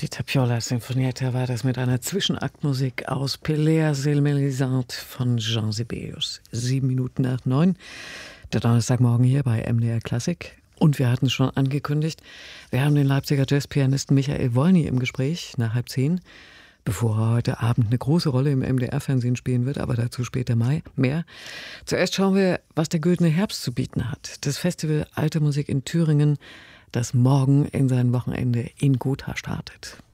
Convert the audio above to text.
Die Tapiola Sinfonietta war das mit einer Zwischenaktmusik aus Pelléas et Mélisande von Jean Sibelius. 7 Minuten nach 9, der Donnerstagmorgen hier bei MDR Klassik. Und wir hatten es schon angekündigt, wir haben den Leipziger Jazzpianisten Michael Wolny im Gespräch nach 9:30, bevor er heute Abend eine große Rolle im MDR-Fernsehen spielen wird, aber dazu später mehr. Zuerst schauen wir, was der Güldene Herbst zu bieten hat. Das Festival Alte Musik in Thüringen, das morgen in sein Wochenende in Gotha startet.